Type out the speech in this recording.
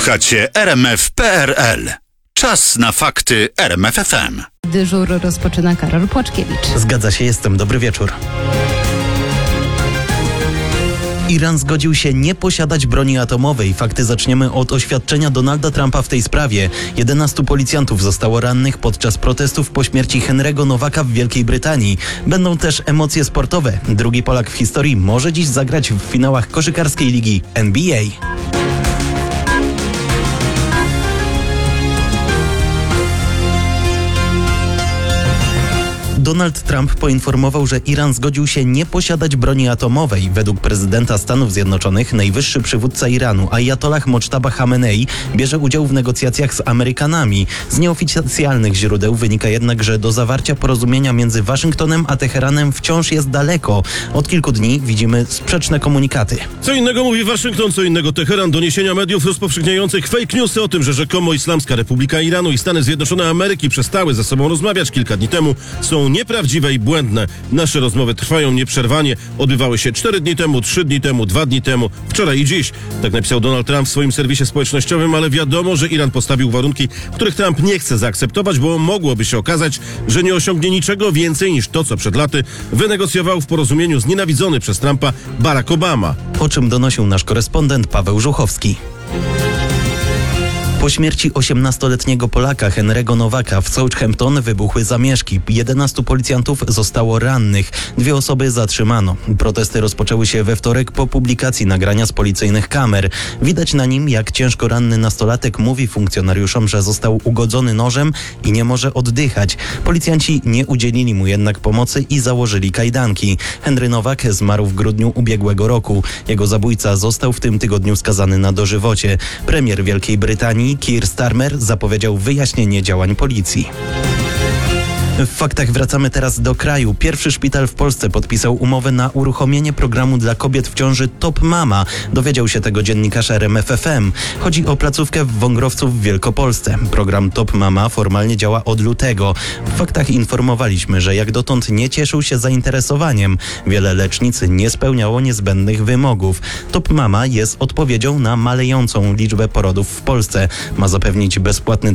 Słuchacie RMF.pl. Czas na fakty RMF FM. Dyżur rozpoczyna Karol Płaczkiewicz. Zgadza się, jestem. Dobry wieczór. Iran zgodził się nie posiadać broni atomowej. Fakty zaczniemy od oświadczenia Donalda Trumpa w tej sprawie. 11 policjantów zostało rannych podczas protestów po śmierci Henry'ego Nowaka w Wielkiej Brytanii. Będą też emocje sportowe. Drugi Polak w historii może dziś zagrać w finałach koszykarskiej ligi NBA. Donald Trump poinformował, że Iran zgodził się nie posiadać broni atomowej. Według prezydenta Stanów Zjednoczonych najwyższy przywódca Iranu, Ajatollah Mojtaba Chamenei, bierze udział w negocjacjach z Amerykanami. Z nieoficjalnych źródeł wynika jednak, że do zawarcia porozumienia między Waszyngtonem a Teheranem wciąż jest daleko. Od kilku dni widzimy sprzeczne komunikaty. Co innego mówi Waszyngton, co innego Teheran. Doniesienia mediów rozpowszechniających fake newsy o tym, że rzekomo Islamska Republika Iranu i Stany Zjednoczone Ameryki przestały ze sobą rozmawiać kilka dni temu, są nieprawdziwe i błędne. Nasze rozmowy trwają nieprzerwanie. Odbywały się 4 dni temu, 3 dni temu, 2 dni temu, wczoraj i dziś. Tak napisał Donald Trump w swoim serwisie społecznościowym, ale wiadomo, że Iran postawił warunki, których Trump nie chce zaakceptować, bo mogłoby się okazać, że nie osiągnie niczego więcej niż to, co przed laty wynegocjował w porozumieniu znienawidzony przez Trumpa Barack Obama. O czym donosił nasz korespondent Paweł Żuchowski. Po śmierci 18-letniego Polaka Henry'ego Nowaka w Southampton wybuchły zamieszki. 11 policjantów zostało rannych. 2 osoby zatrzymano. Protesty rozpoczęły się we wtorek po publikacji nagrania z policyjnych kamer. Widać na nim, jak ciężko ranny nastolatek mówi funkcjonariuszom, że został ugodzony nożem i nie może oddychać. Policjanci nie udzielili mu jednak pomocy i założyli kajdanki. Henry Nowak zmarł w grudniu ubiegłego roku. Jego zabójca został w tym tygodniu skazany na dożywocie. Premier Wielkiej Brytanii Keir Starmer zapowiedział wyjaśnienie działań policji. W faktach wracamy teraz do kraju. Pierwszy szpital w Polsce podpisał umowę na uruchomienie programu dla kobiet w ciąży Top Mama. Dowiedział się tego dziennikarz RMF FM. Chodzi o placówkę w Wągrowcu w Wielkopolsce. Program Top Mama formalnie działa od lutego. W faktach informowaliśmy, że jak dotąd nie cieszył się zainteresowaniem. Wiele lecznic nie spełniało niezbędnych wymogów. Top Mama jest odpowiedzią na malejącą liczbę porodów w Polsce. Ma zapewnić bezpłatny